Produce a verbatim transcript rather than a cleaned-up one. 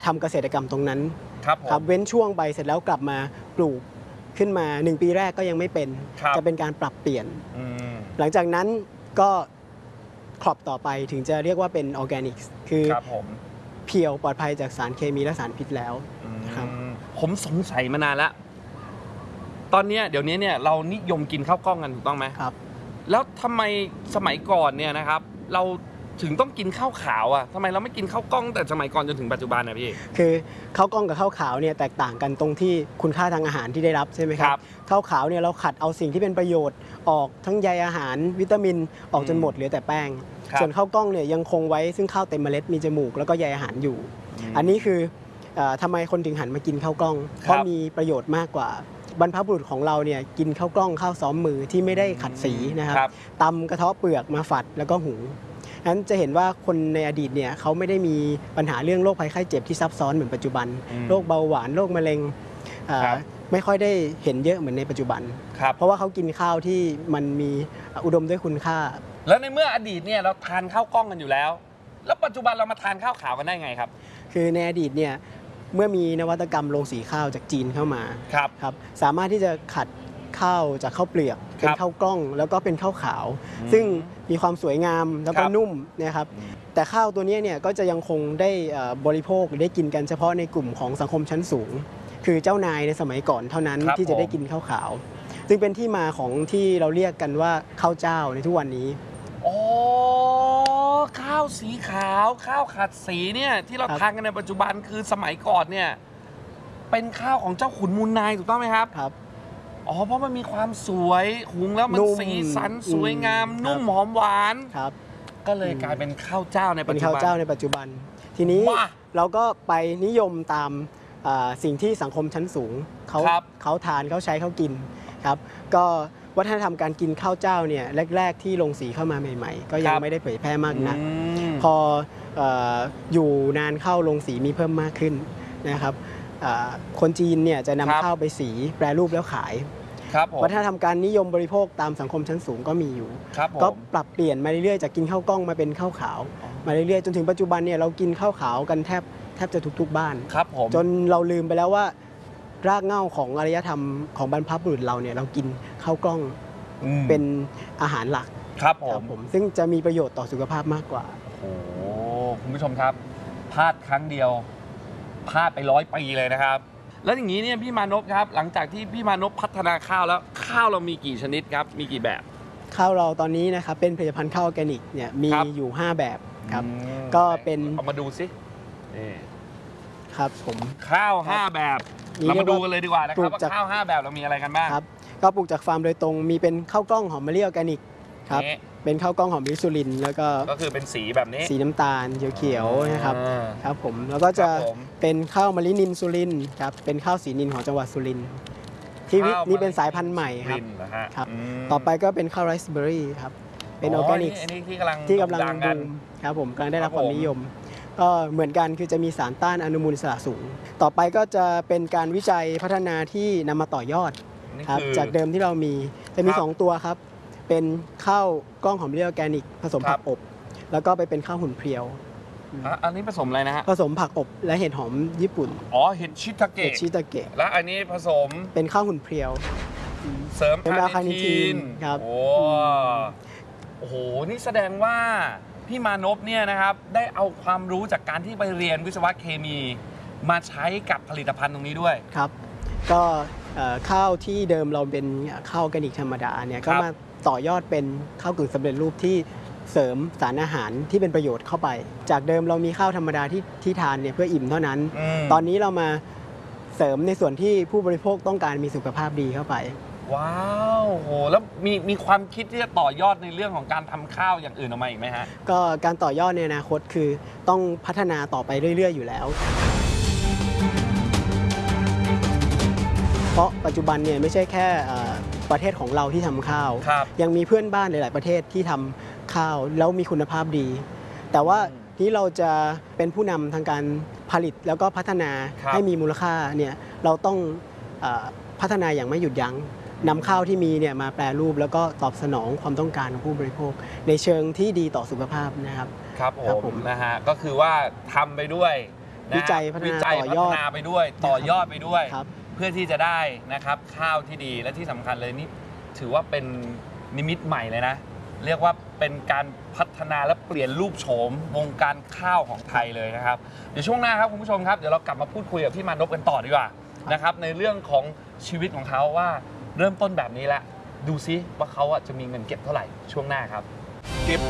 ทำเกษตรกรรมตรงนั้นครับครับเว้นช่วงไปเสร็จแล้วกลับมาปลูกขึ้นมาหนึ่งปีแรกก็ยังไม่เป็นจะเป็นการปรับเปลี่ยนหลังจากนั้นก็ครอปต่อไปถึงจะเรียกว่าเป็นออร์แกนิกคือเพียวปลอดภัยจากสารเคมีและสารพิษแล้วครับผมสงสัยมานานแล้วตอนนี้เดี๋ยวนี้เนี่ยเรานิยมกินข้าวกล้องกันถูกต้องไหมครับแล้วทำไมสมัยก่อนเนี่ยนะครับเราถึงต้องกินข้าวขาวอ่ะทำไมเราไม่กินข้าวกล้องแต่สมัยก่อนจนถึงปัจจุบันนะพี่คือข้าวกล้องกับข้าวขาวเนี่ยแตกต่างกันตรงที่คุณค่าทางอาหารที่ได้รับใช่ไหมครับข้าวขาวเนี่ยเราขัดเอาสิ่งที่เป็นประโยชน์ออกทั้งใยอาหารวิตามินออกจนหมดเหลือแต่แป้งส่วนข้าวกล้องเนี่ยยังคงไว้ซึ่งข้าวเต็มเมล็ดมีจมูกแล้วก็ใยอาหารอยู่อันนี้คือทำไมคนถึงหันมากินข้าวกล้องเพราะมีประโยชน์มากกว่าบรรพบุรุษของเราเนี่ยกินข้าวกล้องข้าวซ้อมมือที่ไม่ได้ขัดสีนะครับตำกระเทาะเปลือกมาฝัดแล้วก็หุงนั้นจะเห็นว่าคนในอดีตเนี่ยเขาไม่ได้มีปัญหาเรื่องโรคภัยไข้เจ็บที่ซับซ้อนเหมือนปัจจุบันโรคเบาหวานโรคมะเร็งไม่ค่อยได้เห็นเยอะเหมือนในปัจจุบันเพราะว่าเขากินข้าวที่มันมีอุดมด้วยคุณค่าแล้วในเมื่ออดีตเนี่ยเราทานข้าวกล้องกันอยู่แล้วแล้วปัจจุบันเรามาทานข้าวขาวกันได้ไงครับคือในอดีตเนี่ยเมื่อมีนวัตกรรมโรงสีข้าวจากจีนเข้ามาครับครับสามารถที่จะขัดข้าวจากข้าวเปลือกเป็นข้าวกล้องแล้วก็เป็นข้าวขาวซึ่งมีความสวยงามแล้วก็นุ่มนะครับแต่ข้าวตัวนี้เนี่ยก็จะยังคงได้บริโภคหรือได้กินกันเฉพาะในกลุ่มของสังคมชั้นสูงคือเจ้านายในสมัยก่อนเท่านั้นที่จะได้กินข้าวขาวซึ่งเป็นที่มาของที่เราเรียกกันว่าข้าวเจ้าในทุกวันนี้อ๋อข้าวสีขาวข้าวขัดสีเนี่ยที่เราทานกันในปัจจุบันคือสมัยก่อนเนี่ยเป็นข้าวของเจ้าขุนมูลนายถูกต้องไหมครับครับอ๋อเพราะมันมีความสวยหุงแล้วมันสีสันสวยงามนุ่มหอมหวานครับก็เลยกลายเป็นข้าวเจ้าในปัจจุบันเป็นข้าวเจ้าในปัจจุบันทีนี้เราก็ไปนิยมตามสิ่งที่สังคมชั้นสูงเขาเขาทานเขาใช้เขากินครับก็วัฒนธรรมการกินข้าวเจ้าเนี่ยแรกๆที่ลงสีเข้ามาใหม่ๆก็ยังไม่ได้เผยแพร่มากนักพออยู่นานเข้าลงสีมีเพิ่มมากขึ้นนะครับคนจีนเนี่ยจะนำข้าวไปสีแปรรูปแล้วขายวัฒนธรรมการนิยมบริโภคตามสังคมชั้นสูงก็มีอยู่ก็ปรับเปลี่ยนมาเรื่อยๆจากกินข้าวกล้องมาเป็นข้าวขาวมาเรื่อยๆจนถึงปัจจุบันเนี่ยเรากินข้าวขาวกันแทบแทบจะทุกๆบ้านจนเราลืมไปแล้วว่ารากเหง้าของอารยธรรมของบรรพบุรุษเราเนี่ยเรากินข้าวกล้องเป็นอาหารหลักครับผมซึ่งจะมีประโยชน์ต่อสุขภาพมากกว่าโอ้คุณผู้ชมครับพลาดครั้งเดียวพลาดไปร้อยปีเลยนะครับแล้วอย่างนี้เนี่ยพี่มานพครับหลังจากที่พี่มานพพัฒนาข้าวแล้วข้าวเรามีกี่ชนิดครับมีกี่แบบข้าวเราตอนนี้นะครับเป็นผลิตภัณฑ์ข้าวออร์แกนิกเนี่ยมีอยู่ห้าแบบครับก็เป็นเอามาดูสินี่ครับผมข้าวห้าแบบเรามาดูกันเลยดีกว่านะครับว่าข้าวห้าแบบเรามีอะไรกันบ้างครับก็ปลูกจากฟาร์มโดยตรงมีเป็นข้าวกล้องหอมมะลิออร์แกนิกครับเป็นข้าวกล้องหอมมะลิสุรินทร์แล้วก็ก็คือเป็นสีแบบนี้สีน้ำตาลเขียวๆนะครับครับผมแล้วก็จะเป็นข้าวมะลินินสุรินทร์ครับเป็นข้าวสีนินของจังหวัดสุรินทร์ที่นี่เป็นสายพันธุ์ใหม่ครับครับต่อไปก็เป็นข้าวไรซ์เบอร์รี่ครับเป็นออร์แกนิกที่กำลังที่กำลังบูมครับผมกำลังได้รับความนิยมก็เหมือนกันคือจะมีสารต้านอนุมูลอิสระสูงต่อไปก็จะเป็นการวิจัยพัฒนาที่นำมาต่อยอดครับจากเดิมที่เรามีจะมีสองตัวครับเป็นข้าวกล้องหอมมะลิออร์แกนิกผสมผักอบแล้วก็ไปเป็นข้าวหุ่นเพรียวอันนี้ผสมอะไรนะฮะผสมผักอบและเห็ดหอมญี่ปุ่นอ๋อเห็ดชิตาเกะเห็ดชิตาเกะแล้วอันนี้ผสมเป็นข้าวหุ่นเพรียวเสริมคาเนทีนครับโอ้โอ้โหนี่แสดงว่าพี่มานพเนี่ยนะครับได้เอาความรู้จากการที่ไปเรียนวิศวะเคมีมาใช้กับผลิตภัณฑ์ตรงนี้ด้วยครับก็ข้าวที่เดิมเราเป็นข้าวออร์แกนิกธรรมดาเนี่ยก็มาต่อยอดเป็นข้าวกึ่งสำเร็จรูปที่เสริมสารอาหารที่เป็นประโยชน์เข้าไปจากเดิมเรามีข้าวธรรมดาที่ที่ทานเนี่ยเพื่ออิ่มเท่านั้นตอนนี้เรามาเสริมในส่วนที่ผู้บริโภคต้องการมีสุขภาพดีเข้าไปว้าวโหแล้วมีมีความคิดที่จะต่อยอดในเรื่องของการทำข้าวอย่างอื่นออกมาอีกไหมฮะก็การต่อยอดในอนาคตคือต้องพัฒนาต่อไปเรื่อยๆอยู่แล้วเพราะปัจจุบันเนี่ยไม่ใช่แค่ประเทศของเราที่ทำข้าวยังมีเพื่อนบ้านหลายๆประเทศที่ทำข้าวแล้วมีคุณภาพดีแต่ว่าที่เราจะเป็นผู้นำทางการผลิตแล้วก็พัฒนาให้มีมูลค่าเนี่ยเราต้องพัฒนาอย่างไม่หยุดยั้งนำข้าวที่มีเนี่ยมาแปรรูปแล้วก็ตอบสนองความต้องการของผู้บริโภคในเชิงที่ดีต่อสุขภาพนะครับครับผมนะฮะก็คือว่าทำไปด้วยนะวิจัยพัฒนาวิจัยต่อพัยฒอดนาไปด้วยต่อยอดไปด้วยครับเพื่อที่จะได้นะครับข้าวที่ดีและที่สำคัญเลยนี่ถือว่าเป็นนิมิตใหม่เลยนะ เรียกว่าเป็นการพัฒนาและเปลี่ยนรูปโฉมวงการข้าวของไทยเลยนะครับเดี๋ยวช่วงหน้าครับคุณผู้ชมครับเดี๋ยวเรากลับมาพูดคุยกับพี่มานพกันต่อดีกว่านะครับในเรื่องของชีวิตของเขาว่าเริ่มต้นแบบนี้แล้วดูซิว่าเขาอะจะมีเงินเก็บเท่าไหร่ช่วงหน้าครับเก็บ